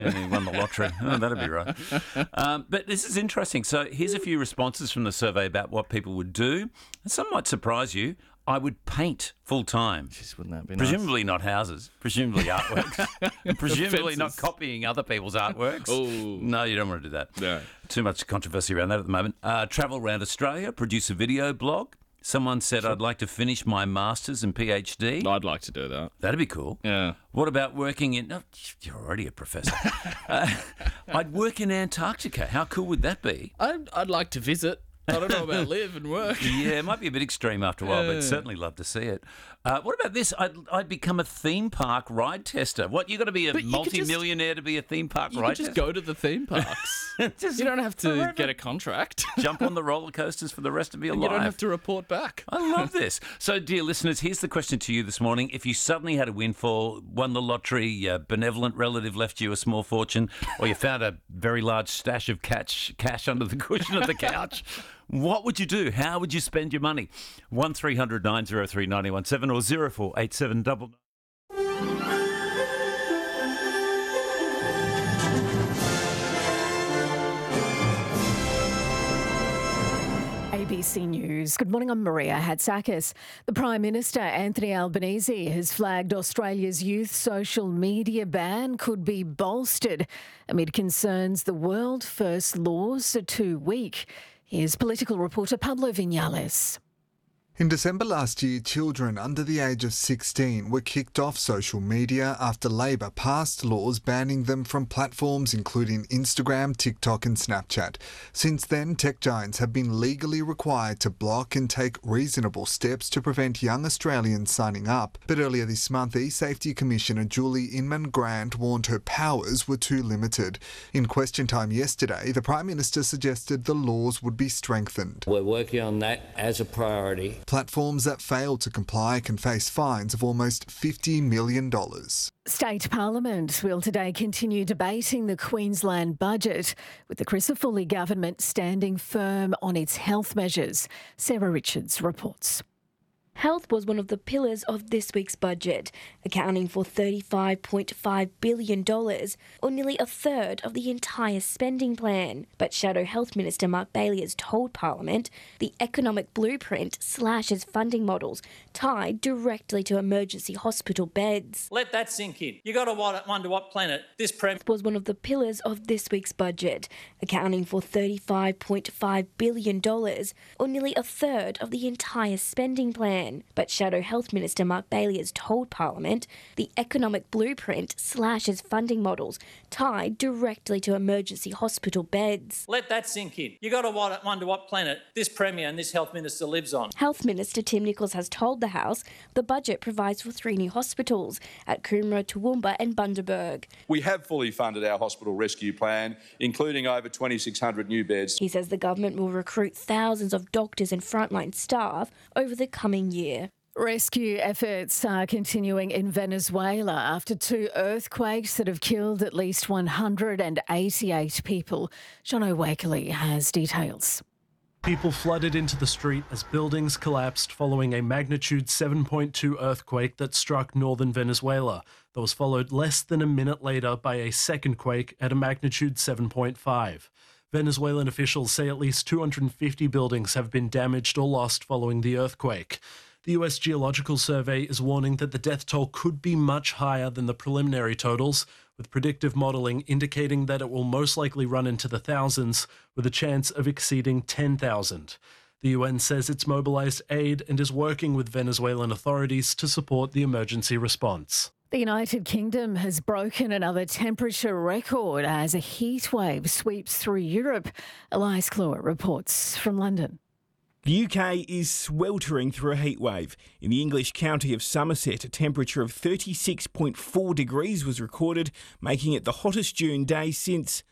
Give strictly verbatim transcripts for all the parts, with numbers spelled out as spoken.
And he won the lottery. Oh, that'd be right. Um, but this is interesting. So here's a few responses from the survey about what people would do. And some might surprise you. I would paint full time. Jeez, wouldn't that be Presumably nice? not houses. Presumably artworks. Presumably not copying other people's artworks. Oh. No, you don't want to do that. No. Too much controversy around that at the moment. Uh, travel around Australia, produce a video blog. Someone said, I'd like to finish my master's and PhD. I'd like to do that. That'd be cool. Yeah. What about working in... Oh, you're already a professor. uh, I'd work in Antarctica. How cool would that be? I'd, I'd like to visit. I don't know about live and work. Yeah, it might be a bit extreme after a while, Yeah. but certainly love to see it. Uh, what about this? I'd, I'd become a theme park ride tester. What, you got to be a But you could just- multi-millionaire to be a theme park You ride could just tester? go to the theme parks. Just You don't have to forever. get a contract. Jump on the roller coasters for the rest of your You life. don't have to report back. I love this. So, dear listeners, here's the question to you this morning. If you suddenly had a windfall, won the lottery, a benevolent relative left you a small fortune, or you found a very large stash of cash, cash under the cushion of the couch, what would you do? How would you spend your money? one three hundred nine oh three nine one seven or zero four eight seven double. A B C News. Good morning, I'm Maria Hatzakis. The Prime Minister, Anthony Albanese, has flagged Australia's youth social media ban could be bolstered amid concerns the world first laws are too weak. Here's political reporter Pablo Vinales. In December last year, children under the age of sixteen were kicked off social media after Labor passed laws banning them from platforms including Instagram, TikTok and Snapchat. Since then, tech giants have been legally required to block and take reasonable steps to prevent young Australians signing up. But earlier this month, eSafety Commissioner Julie Inman-Grant warned her powers were too limited. In question time yesterday, the Prime Minister suggested the laws would be strengthened. We're working on that as a priority. Platforms that fail to comply can face fines of almost fifty million dollars. State Parliament will today continue debating the Queensland budget, with the Crisafulli government standing firm on its health measures. Sarah Richards reports. Health was one of the pillars of this week's budget, accounting for thirty-five point five billion dollars, or nearly a third of the entire spending plan. But Shadow Health Minister Mark Bailey has told Parliament the economic blueprint slashes funding models tied directly to emergency hospital beds. Let that sink in. You got to wonder what planet this prem was one of the pillars of this week's budget, accounting for thirty-five point five billion dollars, or nearly a third of the entire spending plan. But Shadow Health Minister Mark Bailey has told Parliament the economic blueprint slashes funding models tied directly to emergency hospital beds. Let that sink in. You got to wonder what planet this Premier and this Health Minister lives on. Health Minister Tim Nicholls has told the House the budget provides for three new hospitals at Coomera, Toowoomba and Bundaberg. We have fully funded our hospital rescue plan, including over twenty-six hundred new beds. He says the government will recruit thousands of doctors and frontline staff over the coming year. Rescue efforts are continuing in Venezuela after two earthquakes that have killed at least one hundred eighty-eight people. Jono Wakeley has details. People flooded into the street as buildings collapsed following a magnitude seven point two earthquake that struck northern Venezuela. That was followed less than a minute later by a second quake at a magnitude seven point five. Venezuelan officials say at least two hundred fifty buildings have been damaged or lost following the earthquake. The U S Geological Survey is warning that the death toll could be much higher than the preliminary totals, with predictive modelling indicating that it will most likely run into the thousands, with a chance of exceeding ten thousand. The U N says it's mobilised aid and is working with Venezuelan authorities to support the emergency response. The United Kingdom has broken another temperature record as a heat wave sweeps through Europe. Elias Kluwer reports from London. The U K is sweltering through a heatwave. In the English county of Somerset, a temperature of thirty-six point four degrees was recorded, making it the hottest June day since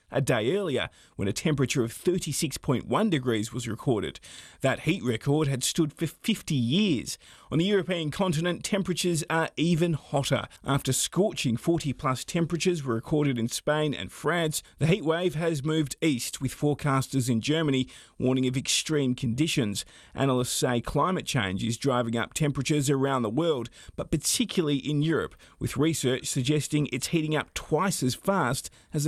a day earlier when a temperature of thirty-six point one degrees was recorded. That heat record had stood for fifty years. On the European continent, temperatures are even hotter. After scorching forty plus temperatures were recorded in Spain and France, the heat wave has moved east, with forecasters in Germany warning of extreme conditions. Analysts say climate change is driving up temperatures around the world, but particularly in Europe, with research suggesting it's heating up twice as fast as